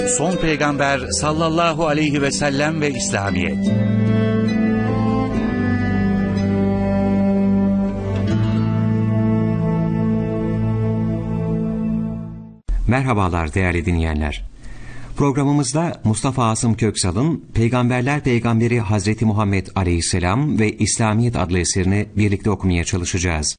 Son Peygamber sallallahu aleyhi ve sellem ve İslamiyet. Merhabalar değerli dinleyenler. Programımızda Mustafa Asım Köksal'ın Peygamberler Peygamberi Hazreti Muhammed Aleyhisselam ve İslamiyet adlı eserini birlikte okumaya çalışacağız.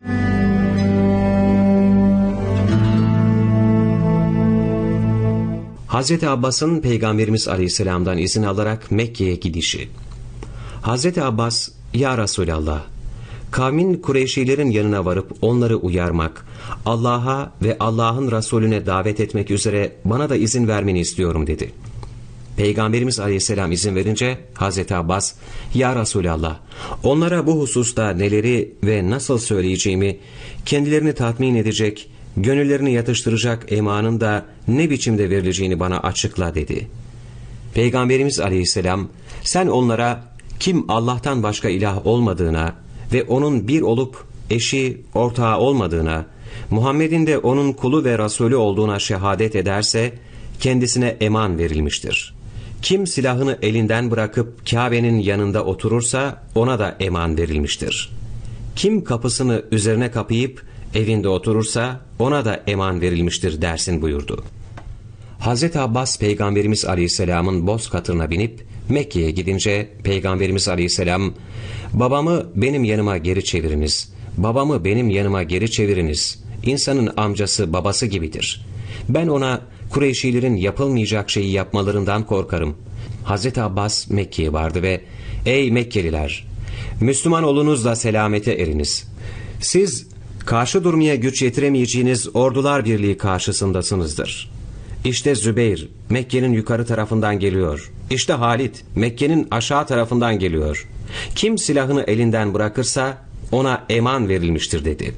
Hazreti Abbas'ın Peygamberimiz Aleyhisselam'dan izin alarak Mekke'ye gidişi. Hazreti Abbas, "Ya Resulallah, kavmin Kureyşilerin yanına varıp onları uyarmak, Allah'a ve Allah'ın Resulüne davet etmek üzere bana da izin vermeni istiyorum," dedi. Peygamberimiz Aleyhisselam izin verince Hazreti Abbas, "Ya Resulallah, onlara bu hususta neleri ve nasıl söyleyeceğimi, kendilerini tatmin edecek, gönüllerini yatıştıracak emanın da ne biçimde verileceğini bana açıkla," dedi. Peygamberimiz Aleyhisselam, "Sen onlara kim Allah'tan başka ilah olmadığına ve onun bir olup eşi, ortağı olmadığına, Muhammed'in de onun kulu ve Resulü olduğuna şehadet ederse kendisine eman verilmiştir. Kim silahını elinden bırakıp Kabe'nin yanında oturursa ona da eman verilmiştir. Kim kapısını üzerine kapayıp evinde oturursa ona da eman verilmiştir dersin," buyurdu. Hazreti Abbas Peygamberimiz Aleyhisselam'ın boz katırına binip Mekke'ye gidince Peygamberimiz Aleyhisselam, "Babamı benim yanıma geri çeviriniz, babamı benim yanıma geri çeviriniz. İnsanın amcası babası gibidir. Ben ona Kureyşilerin yapılmayacak şeyi yapmalarından korkarım." Hazreti Abbas Mekke'ye vardı ve "Ey Mekkeliler! Müslüman olunuz da selamete eriniz. Siz karşı durmaya güç yetiremeyeceğiniz ordular birliği karşısındasınızdır. İşte Zübeyir Mekke'nin yukarı tarafından geliyor. İşte Halit Mekke'nin aşağı tarafından geliyor. Kim silahını elinden bırakırsa ona eman verilmiştir," dedi.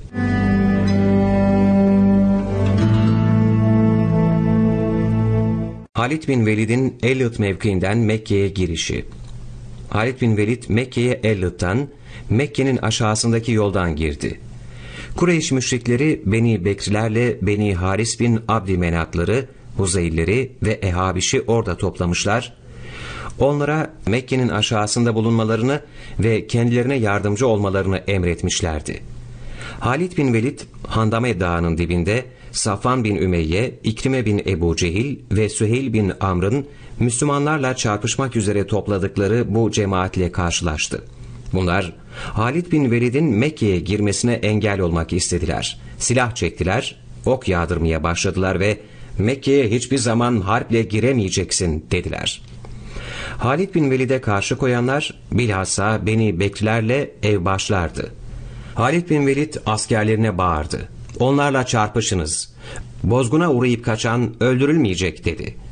Halid bin Velid'in Elid mevkiinden Mekke'ye girişi. Halid bin Velid Mekke'ye Elid'den, Mekke'nin aşağısındaki yoldan girdi. Kureyş müşrikleri Beni Bekrilerle Beni Haris bin Abdümenatları, Huzeyilleri ve Ehabiş'i orada toplamışlar. Onlara Mekke'nin aşağısında bulunmalarını ve kendilerine yardımcı olmalarını emretmişlerdi. Halid bin Velid, Handame Dağı'nın dibinde Safvan bin Ümeyye, İkrime bin Ebu Cehil ve Süheyl bin Amr'ın Müslümanlarla çarpışmak üzere topladıkları bu cemaatle karşılaştı. Bunlar Halid bin Velid'in Mekke'ye girmesine engel olmak istediler. Silah çektiler, ok yağdırmaya başladılar ve "Mekke'ye hiçbir zaman harple giremeyeceksin," dediler. Halid bin Velid'e karşı koyanlar bilhassa Beni Bekrilerle evbaşlardı. Halid bin Velid askerlerine bağırdı. "Onlarla çarpışınız. Bozguna uğrayıp kaçan öldürülmeyecek," dedi.